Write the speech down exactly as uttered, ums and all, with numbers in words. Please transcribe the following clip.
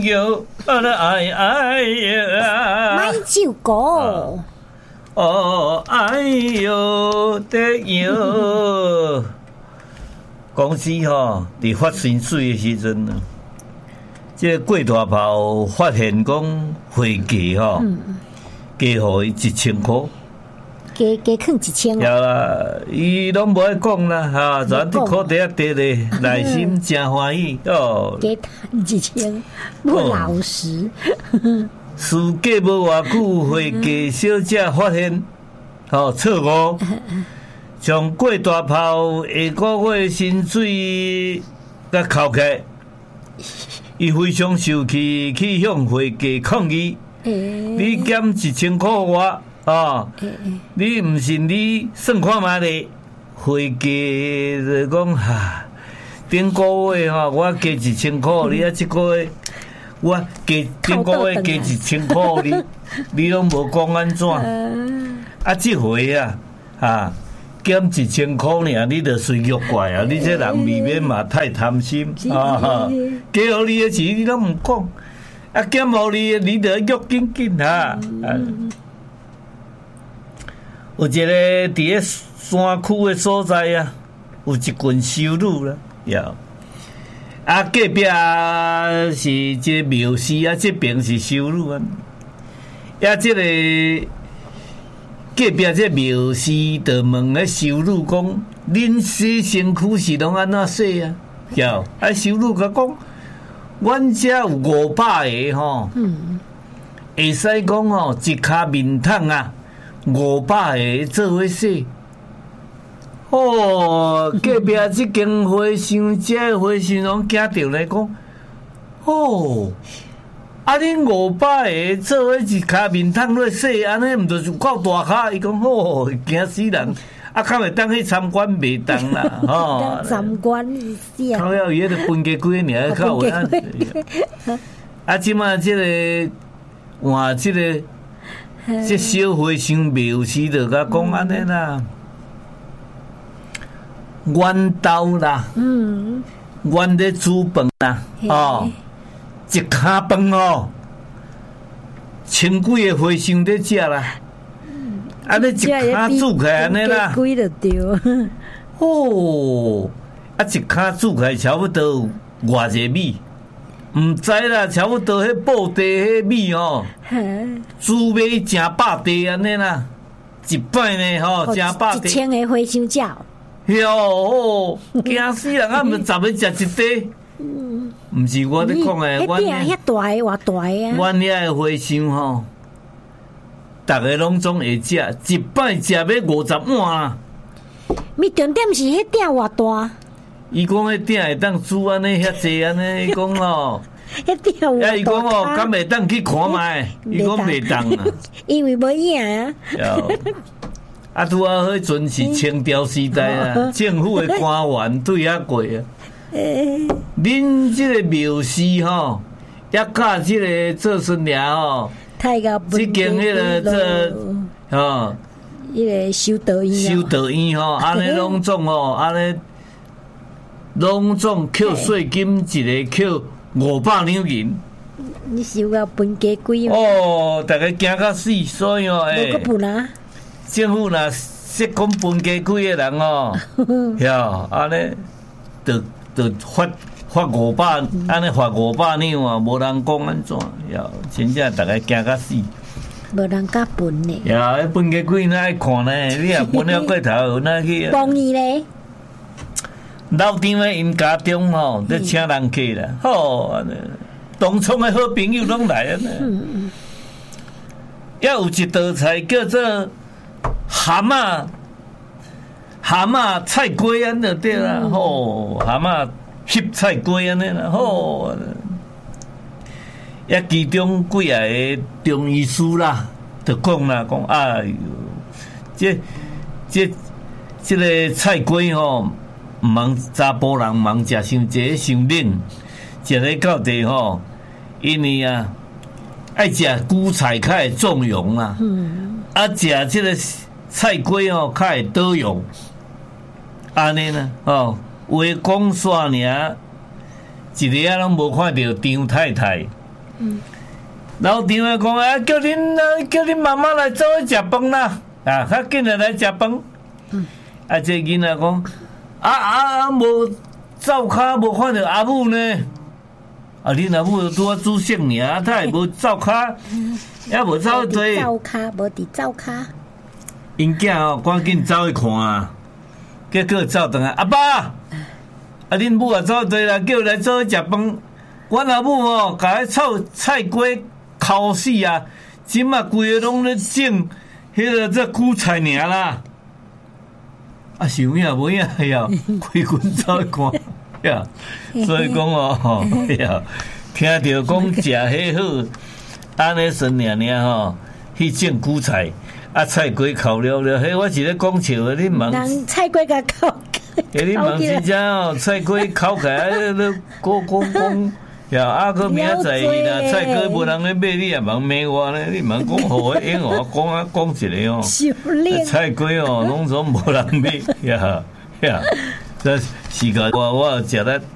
哟，啊啦哎哎呀， 买酒歌。 哦哎哟的哟，公司吼伫发薪水的时阵呢，这过大炮发现讲会计吼，加互伊一千块。 加加囥一千啊！啦，伊拢无爱讲啦，哈，全伫裤底下跌咧，内心真欢喜哦。 加赚一千，不老实。 事隔无偌久，会计小姐发现，吼错误，将过大炮下个月薪水甲扣起，伊非常生气，去向会计抗议，你减一千块我。哦，你毋信你算看觅咧，会计就讲哈，顶个月吼我加一千块，你啊即个月我加顶个月加一千块，你你拢无讲安怎？啊，即回啊，哈减一千块尔，你著随约怪啊！你这人未免嘛太贪心啊！哈，加互你的钱你拢毋讲，啊减互你的你著约紧紧哈。有一个伫咧山区的所在啊，有一群修女啦，呀，啊隔壁是一个庙师啊，这边是修女啊，呀，这个隔壁这庙师就问个修女讲：恁洗身躯是拢安怎洗啊？呀，啊修女甲讲：阮遮有五百个吼，嗯，会使讲吼一骹面桶啊。五百个做伙洗，哦，隔壁即间花箱，这花箱拢惊着来讲，哦，啊，恁五百个做伙一骹面桶咧洗，安尼毋著是够大骹？伊讲哦，惊死人！啊，较袂当去参观，袂当啦，吼。 参观一下。 靠要伊迄个分家几尔，靠有啊。啊，即马即个换即个。这小和尚庙师就甲讲安尼啦，阮兜啦，嗯，阮咧煮饭啦，哦，一骹饭哦，千几个和尚咧食啦，啊，你一骹煮起来安尼啦， 几就对， 哦，啊，一骹煮起来差不多偌济米。毋知啦，差不多迄布袋迄米吼，煮买成百袋安尼啦，一摆呢吼，成百袋。 一千个花生饺。 哟，惊死人啊！毋十个食一袋。毋是我咧讲诶， 阮遐遐大诶，偌大诶啊！ 阮遐诶花生吼，逐个拢总会食，一摆食要五十碗啊。 咪重点是迄鼎偌大。 伊讲迄鼎会当煮安尼遐济安尼，伊讲哦， 迄鼎有大。 伊讲哦，敢会当去看觅？伊讲袂当啊， 因为无影啊。 啊，拄啊，迄阵是清朝时代啊，政府的官员对遐过啊。恁即个庙师吼，也甲即个做孙俩吼，即间迄个做吼， 迄个修道院， 修道院吼，安尼拢总吼，安尼。拢总扣税金，一个扣五百两银。 你收到分家几哦，大家惊到死，所以哦， 诶，无分啊！ 政府若说讲分家几个人哦，呀，安尼，就就发发五百，安尼发五百两啊，无人讲安怎，呀，真正大家惊到死。 无人敢分呢。 呀，分家几哪爱看呢？你若分了过头，哪去？ 帮你咧。 老张诶，因家中吼，咧请人客啦，吼，安尼，东涌诶好朋友拢来啊呢。也有一道菜叫做蛤蟆，蛤蟆菜龟安就对啦，吼，蛤蟆翕菜龟安尼啦，吼。也其中几啊个中医师啦，就讲啦，讲哎哟，这这这个菜龟吼。毋通查甫人毋通食伤济伤冷，食咧到地吼，因为啊爱食韭菜较会壮阳啊，嗯、啊食即个菜龟吼较会倒阳，安尼呢哦，话讲煞尔，一日啊拢无看到张太太老丈啊讲啊，叫恁啊，叫恁妈妈来做伙食饭啦，啊，较紧啊来食饭。啊，这囡仔讲，啊啊啊，无走骹，无看到阿母呢。啊，恁阿母拄啊煮熟尔，啊，他也无走骹，也无走去做。 走骹，无伫走骹。 因囝哦，赶紧走去看啊，结果走转来，阿爸，啊，恁母啊走对啦，叫来做伙食饭。阮阿母哦，甲迄臭菜瓜烤死啊，即马规个拢咧整迄个这韭菜尔啦。啊，想影无影呀，开群走去看呀。所以讲哦，呀，听到讲食迄好，安尼算尔尔吼，去整韭菜。啊，菜瓜烤了了，迄我是咧讲笑的，你问。 人菜瓜甲烤。 诶，你问真正哦，菜瓜烤起来，咧讲讲讲，呀，啊，个明仔载啦，菜瓜无人咧买，你也茫骂我咧，你茫讲互我应我讲啊讲一个哦。菜瓜哦，拢总无人买呀呀，这是个我我食得。